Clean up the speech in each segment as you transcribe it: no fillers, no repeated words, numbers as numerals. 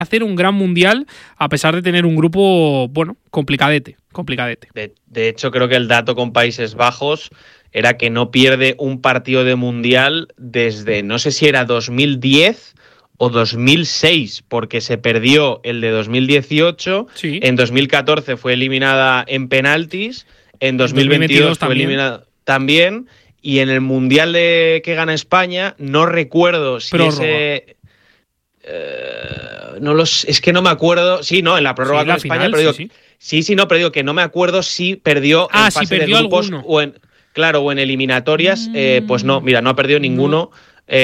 hacer un gran mundial a pesar de tener un grupo, bueno, complicadete. De hecho, creo que el dato con Países Bajos era que no pierde un partido de mundial desde, no sé si era 2010 o 2006, porque se perdió el de 2018, sí. En 2014 fue eliminada en penaltis, en 2022 fue eliminada también, y en el mundial que gana España, no recuerdo si ese... es que no me acuerdo. Sí, no, en la prórroga con España, final, pero digo, pero digo que no me acuerdo si perdió en fase de grupos o en eliminatorias. Pues no, mira, no ha perdido ninguno.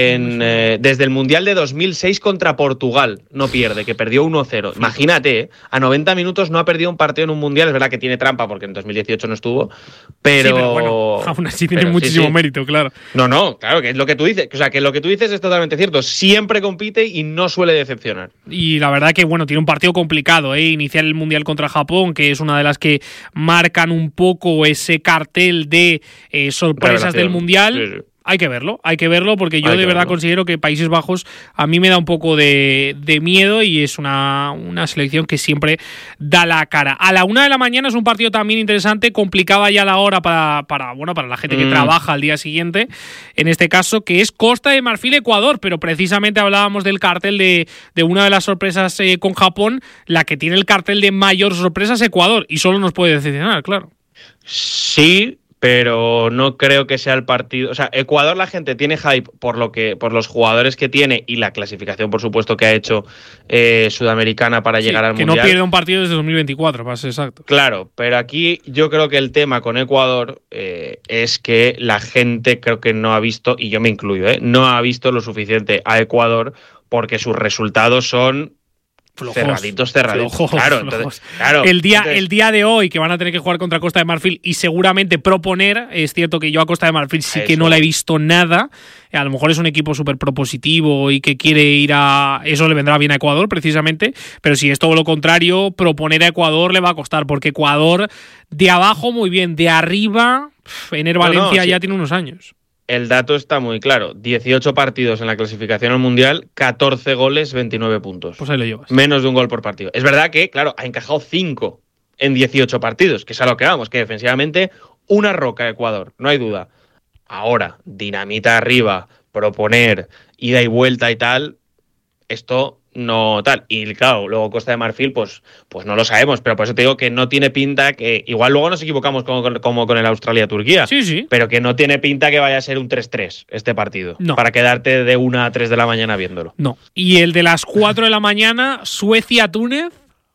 Desde el Mundial de 2006 contra Portugal no pierde, que perdió 1-0. Imagínate, a 90 minutos no ha perdido un partido en un Mundial. Es verdad que tiene trampa porque en 2018 no estuvo, pero bueno, aún así tiene muchísimo mérito, claro. No, claro, que es lo que tú dices. O sea, que lo que tú dices es totalmente cierto. Siempre compite y no suele decepcionar. Y la verdad que, bueno, tiene un partido complicado, iniciar el Mundial contra Japón, que es una de las que marcan un poco ese cartel de sorpresas del Mundial. Sí. Hay que verlo porque yo de verdad considero que Países Bajos a mí me da un poco de miedo y es una selección que siempre da la cara. A la 1 de la mañana es un partido también interesante, complicada ya la hora para la gente que trabaja al día siguiente, en este caso, que es Costa de Marfil-Ecuador, pero precisamente hablábamos del cartel de una de las sorpresas con Japón, la que tiene el cartel de mayor sorpresa es Ecuador y solo nos puede decepcionar, claro. Sí, pero no creo que sea el partido. O sea, Ecuador, la gente tiene hype por los jugadores que tiene y la clasificación, por supuesto, que ha hecho sudamericana para llegar al Mundial. Que no pierde un partido desde 2024, para ser exacto. Claro, pero aquí yo creo que el tema con Ecuador es que la gente creo que no ha visto, y yo me incluyo, no ha visto lo suficiente a Ecuador porque sus resultados son cerraditos. Claro, entonces, el día de hoy que van a tener que jugar contra Costa de Marfil y seguramente proponer, es cierto que yo a Costa de Marfil sí que no la he visto nada, a lo mejor es un equipo súper propositivo y que quiere ir a... Eso le vendrá bien a Ecuador precisamente, pero si es todo lo contrario, proponer a Ecuador le va a costar, porque Ecuador de abajo muy bien, de arriba, Ener Valencia ya tiene unos años. El dato está muy claro. 18 partidos en la clasificación al Mundial, 14 goles, 29 puntos. Pues ahí lo llevas. Menos de un gol por partido. Es verdad que, claro, ha encajado 5 en 18 partidos, que es a lo que vamos, que defensivamente una roca Ecuador, no hay duda. Ahora, dinamita arriba, proponer, ida y vuelta y tal, esto no tal. Y claro, luego Costa de Marfil, pues no lo sabemos, pero por eso te digo que no tiene pinta que... Igual luego nos equivocamos como con el Australia-Turquía. Sí. Pero que no tiene pinta que vaya a ser un 3-3 este partido. No. Para quedarte de 1 a 3 de la mañana viéndolo. No. Y el de las 4 de la mañana, Suecia-Túnez.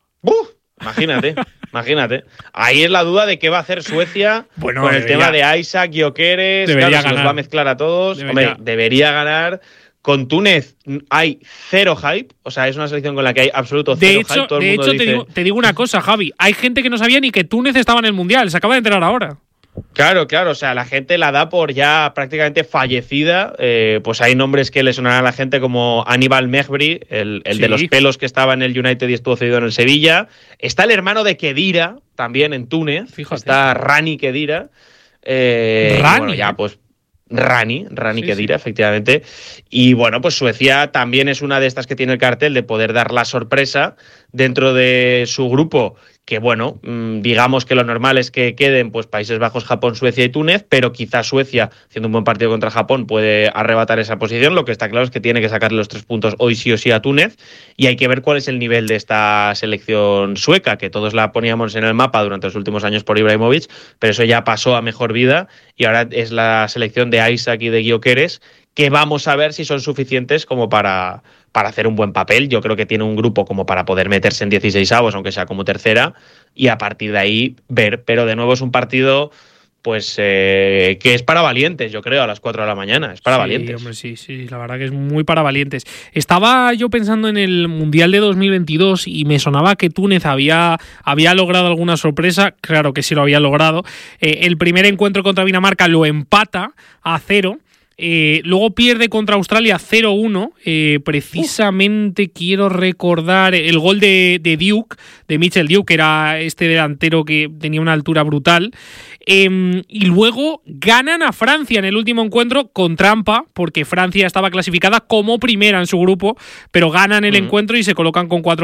Imagínate. Ahí es la duda de qué va a hacer Suecia con el tema de Isaac, Gyökeres. Debería ganar. Se los va a mezclar a todos. Debería ganar. Con Túnez hay cero hype, o sea, es una selección con la que hay absoluto cero hype. Todo el mundo dice... te digo una cosa, Javi, hay gente que no sabía ni que Túnez estaba en el Mundial, se acaba de enterar ahora. Claro, o sea, la gente la da por ya prácticamente fallecida, pues hay nombres que le sonarán a la gente como Aníbal Mejbri, el de los pelos que estaba en el United y estuvo cedido en el Sevilla. Está el hermano de Khedira, también en Túnez. Fíjate. Está Rani Khedira. Rani. Bueno, ya pues... Rani Khedira, efectivamente. Y bueno, pues Suecia también es una de estas que tiene el cartel de poder dar la sorpresa dentro de su grupo, que bueno, digamos que lo normal es que queden pues Países Bajos, Japón, Suecia y Túnez, pero quizás Suecia, haciendo un buen partido contra Japón, puede arrebatar esa posición. Lo que está claro es que tiene que sacarle los 3 puntos hoy sí o sí a Túnez, y hay que ver cuál es el nivel de esta selección sueca, que todos la poníamos en el mapa durante los últimos años por Ibrahimovic, pero eso ya pasó a mejor vida, y ahora es la selección de Isaac y de Gyökeres, que vamos a ver si son suficientes como para hacer un buen papel. Yo creo que tiene un grupo como para poder meterse en 16avos, aunque sea como tercera, y a partir de ahí ver. Pero de nuevo es un partido pues que es para valientes, yo creo, a las 4 de la mañana. Es para valientes. Hombre, sí, la verdad que es muy para valientes. Estaba yo pensando en el Mundial de 2022 y me sonaba que Túnez había logrado alguna sorpresa. Claro que sí lo había logrado. El primer encuentro contra Dinamarca lo empata a 0. Luego pierde contra Australia 0-1. Precisamente quiero recordar el gol de Duke, de Mitchell Duke, que era este delantero que tenía una altura brutal. Y luego ganan a Francia en el último encuentro con trampa, porque Francia estaba clasificada como primera en su grupo, pero ganan el encuentro y se colocan con 4